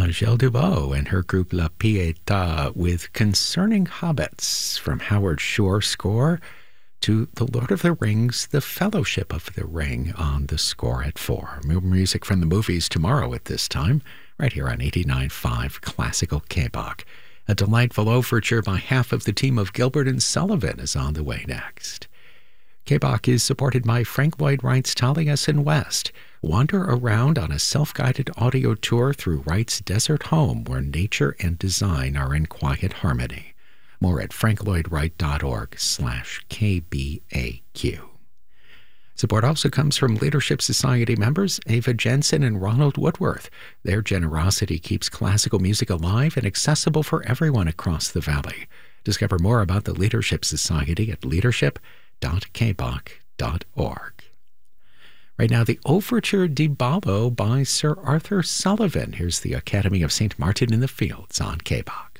Angèle Dubois and her group La Pietà with Concerning Hobbits from Howard Shore score to The Lord of the Rings, The Fellowship of the Ring on the score at 4. More music from the movies tomorrow at this time, right here on 89.5 Classical K-Bach. A delightful overture by half of the team of Gilbert and Sullivan is on the way next. K-Bach is supported by Frank Lloyd Wright's Taliesin West. Wander around on a self-guided audio tour through Wright's desert home where nature and design are in quiet harmony. More at franklloydwright.org/KBAQ. Support also comes from Leadership Society members Ava Jensen and Ronald Woodworth. Their generosity keeps classical music alive and accessible for everyone across the valley. Discover more about the Leadership Society at leadership.kbach.org. Right now, the Overture di Ballo by Sir Arthur Sullivan. Here's the Academy of St. Martin in the Fields on K-Bach.